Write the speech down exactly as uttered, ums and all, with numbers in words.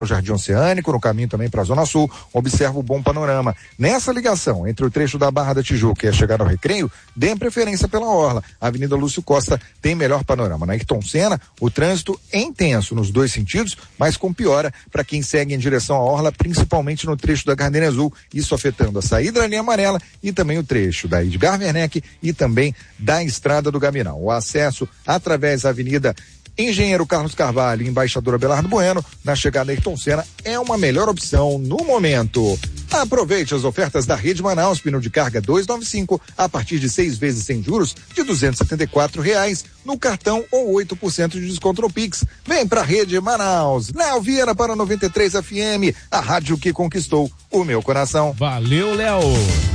no Jardim Oceânico, no caminho também para a Zona Sul, observa o bom panorama. Nessa ligação entre o trecho da Barra da Tijuca e a chegada ao Recreio, dê preferência pela orla. A Avenida Lúcio Costa tem melhor panorama. Na Ayrton Senna, o trânsito é intenso nos dois sentidos, mas com piora para quem segue em direção à orla, principalmente no trecho da Gardenia Azul, isso afetando a saída da linha amarela e também o trecho da Edgar Werneck e também da Estrada do Gaminal. O acesso através da Avenida Engenheiro Carlos Carvalho e Embaixador Abelardo Bueno, na chegada a Ayrton Senna, é uma melhor opção no momento. Aproveite as ofertas da Rede Manaus, pneu de carga duzentos e noventa e cinco, a partir de seis vezes sem juros, de duzentos e setenta e quatro reais, no cartão ou oito por cento de desconto no Pix. Vem pra Rede Manaus. Léo Vieira para noventa e três F M, a rádio que conquistou o meu coração. Valeu, Léo.